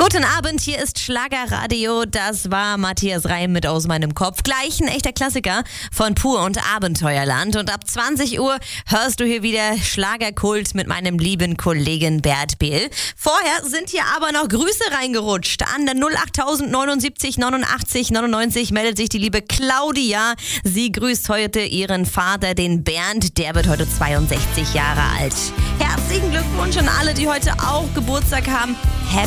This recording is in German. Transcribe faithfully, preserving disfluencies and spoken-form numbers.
Guten Abend, hier ist Schlagerradio. Das war Matthias Reim mit Aus meinem Kopf. Gleich ein echter Klassiker von Pur und Abenteuerland. Und ab zwanzig Uhr hörst du hier wieder Schlagerkult mit meinem lieben Kollegen Bert Behl. Vorher sind hier aber noch Grüße reingerutscht. An der null acht neunundsiebzig neunundachtzig neunundneunzig meldet sich die liebe Claudia. Sie grüßt heute ihren Vater, den Bernd. Der wird heute zweiundsechzig Jahre alt. Herzlichen Glückwunsch an alle, die heute auch Geburtstag haben. Happy